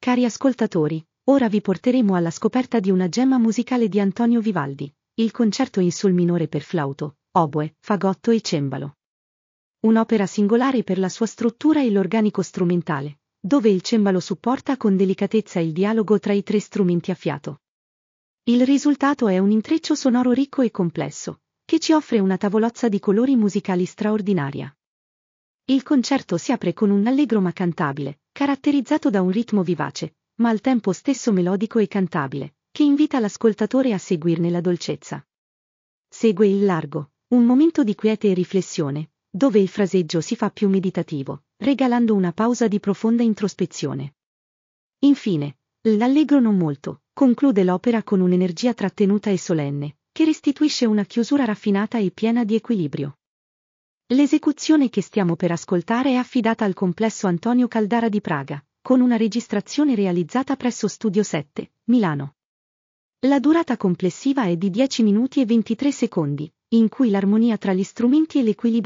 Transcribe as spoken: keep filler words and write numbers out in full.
Cari ascoltatori, ora vi porteremo alla scoperta di una gemma musicale di Antonio Vivaldi, il concerto in sol minore per flauto, oboe, fagotto e cembalo. Un'opera singolare per la sua struttura e l'organico strumentale, dove il cembalo supporta con delicatezza il dialogo tra i tre strumenti a fiato. Il risultato è un intreccio sonoro ricco e complesso, che ci offre una tavolozza di colori musicali straordinaria. Il concerto si apre con un allegro ma cantabile, caratterizzato da un ritmo vivace, ma al tempo stesso melodico e cantabile, che invita l'ascoltatore a seguirne la dolcezza. Segue il largo, un momento di quiete e riflessione, dove il fraseggio si fa più meditativo, regalando una pausa di profonda introspezione. Infine, l'allegro non molto, conclude l'opera con un'energia trattenuta e solenne, che restituisce una chiusura raffinata e piena di equilibrio. L'esecuzione che stiamo per ascoltare è affidata al complesso Antonio Caldara di Praga, con una registrazione realizzata presso Studio sette, Milano. La durata complessiva è di dieci minuti e ventitré secondi, in cui l'armonia tra gli strumenti e l'equilibrio